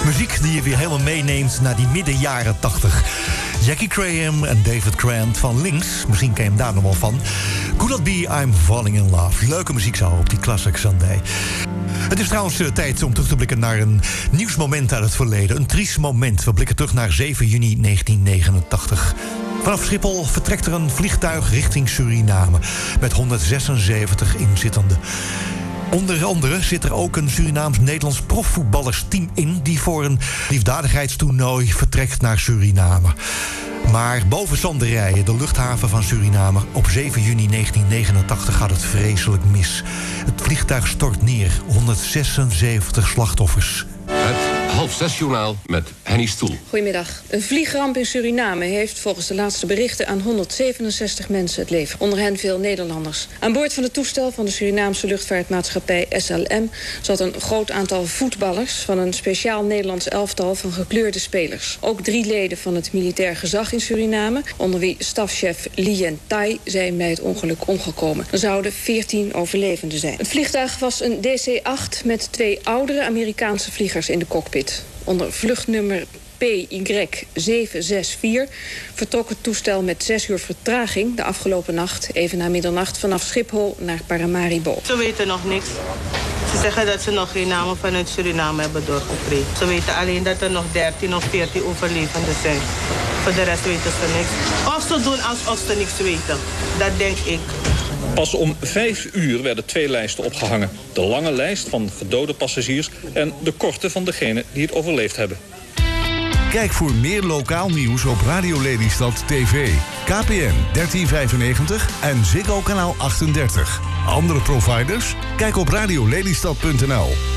Muziek die je weer helemaal meeneemt naar die midden jaren 80. Jackie Graham en David Grant van Links. Misschien ken je hem daar nog wel van. Could That Be I'm Falling in Love. Leuke muziek zo op die Classic Sunday. Het is trouwens tijd om terug te blikken naar een nieuwsmoment uit het verleden. Een triest moment. We blikken terug naar 7 juni 1989. Vanaf Schiphol vertrekt er een vliegtuig richting Suriname met 176 inzittenden. Onder andere zit er ook een Surinaams-Nederlands profvoetballersteam in die voor een liefdadigheidstoernooi vertrekt naar Suriname. Maar boven Zanderije, de luchthaven van Suriname, op 7 juni 1989 gaat het vreselijk mis. Het vliegtuig stort neer, 176 slachtoffers. Het 5:30-journaal met Henny Stoel. Goedemiddag. Een vliegramp in Suriname heeft volgens de laatste berichten aan 167 mensen het leven. Onder hen veel Nederlanders. Aan boord van het toestel van de Surinaamse luchtvaartmaatschappij SLM zat een groot aantal voetballers van een speciaal Nederlands elftal van gekleurde spelers. Ook 3 leden van het militair gezag in Suriname, onder wie stafchef Lien Tai, zijn bij het ongeluk omgekomen. Er zouden 14 overlevenden zijn. Het vliegtuig was een DC-8 met 2 oudere Amerikaanse vliegers in de cockpit. Onder vluchtnummer PY764 vertrok het toestel met 6 uur vertraging de afgelopen nacht, even na middernacht, vanaf Schiphol naar Paramaribo. Ze weten nog niks. Ze zeggen dat ze nog geen namen vanuit Suriname hebben doorgekregen. Ze weten alleen dat er nog 13 of 14 overlevenden zijn. Voor de rest weten ze niks. Of ze doen alsof ze niks weten. Dat denk ik. Pas om 5 uur werden 2 lijsten opgehangen. De lange lijst van gedode passagiers en de korte van degenen die het overleefd hebben. Kijk voor meer lokaal nieuws op Radio Lelystad TV. KPN 1395 en Ziggo kanaal 38. Andere providers? Kijk op radiolelystad.nl.